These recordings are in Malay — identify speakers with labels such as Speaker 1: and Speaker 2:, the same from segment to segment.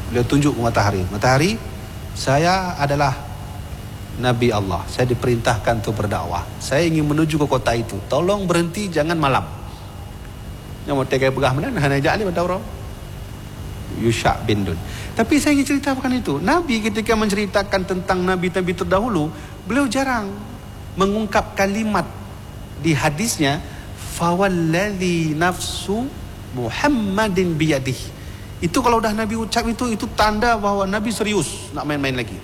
Speaker 1: Beliau tunjuk matahari. Matahari, saya adalah Nabi Allah. Saya diperintahkan untuk berdakwah. Saya ingin menuju ke kota itu. Tolong berhenti, jangan malam. Yang mau tegai begah mana? Hanya ja'li badaurah. Yusha' bin Nun. Tapi saya ingin ceritakan itu. Nabi ketika menceritakan tentang Nabi-Nabi terdahulu, beliau jarang mengungkap kalimat di hadisnya, fawalladzi nafsu Muhammadin biyadih. Itu kalau dah Nabi ucap itu tanda bahwa Nabi serius nak main-main lagi.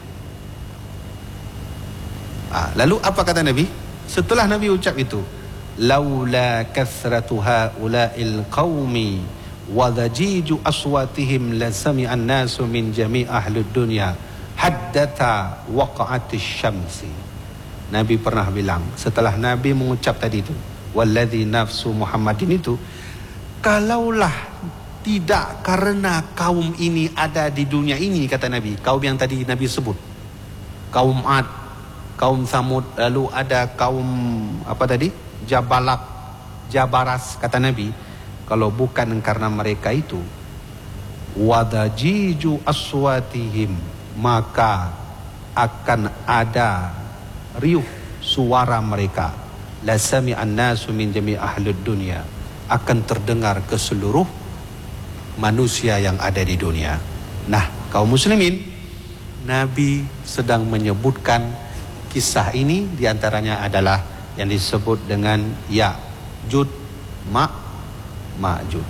Speaker 1: Lalu apa kata Nabi? Setelah Nabi ucap itu, laula kathratu haula'il qaumi wa dhajiju aswatihim la sami'an nasu min jami' ahli dunya haddatha waqa'atis syamsi. Nabi pernah bilang setelah Nabi mengucap tadi itu, walladzi nafsu Muhammadin itu, kalaulah tidak karena kaum ini ada di dunia ini, kata Nabi, kaum yang tadi Nabi sebut, kaum Ad, kaum Samud, lalu ada kaum apa tadi, Jabalak, Jabaras, kata Nabi, kalau bukan karena mereka itu, wadajiju aswatihim, maka akan ada riuh suara mereka, la sami'an nasu min jami' ahli dunya, akan terdengar ke seluruh manusia yang ada di dunia. Nah, kaum muslimin, Nabi sedang menyebutkan kisah ini, diantaranya adalah yang disebut dengan Ya'jud Ma'jud.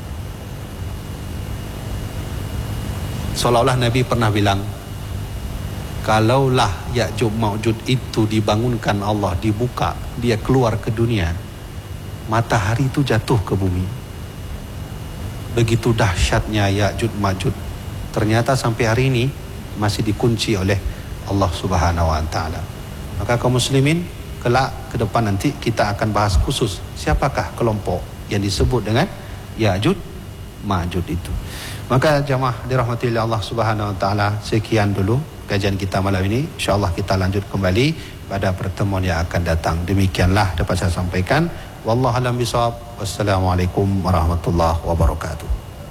Speaker 1: Seolah-olah Nabi pernah bilang, kalaulah Ya'jud Ma'jud itu dibangunkan Allah, dibuka, dia keluar ke dunia, matahari itu jatuh ke bumi. Begitu dahsyatnya Ya'jud Ma'jud. Ternyata sampai hari ini masih dikunci oleh Allah Subhanahu wa taala. Maka kaum muslimin, kelak ke depan nanti kita akan bahas khusus siapakah kelompok yang disebut dengan Ya'jud Ma'jud itu. Maka jamaah dirahmati oleh Allah Subhanahu wa taala, sekian dulu kajian kita malam ini. Insyaallah kita lanjut kembali pada pertemuan yang akan datang. Demikianlah dapat saya sampaikan. Wallahu a'lam bishawab. Wassalamualaikum warahmatullahi wabarakatuh.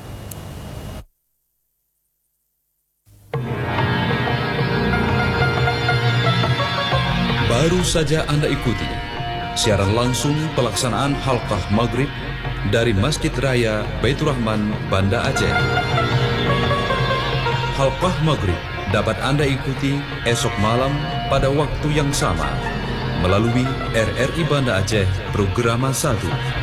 Speaker 2: Baru saja Anda ikuti siaran langsung pelaksanaan halqah maghrib dari Masjid Raya Baitur Rahman, Banda Aceh. Halqah maghrib dapat Anda ikuti esok malam pada waktu yang sama melalui RRI Banda Aceh Programa 1.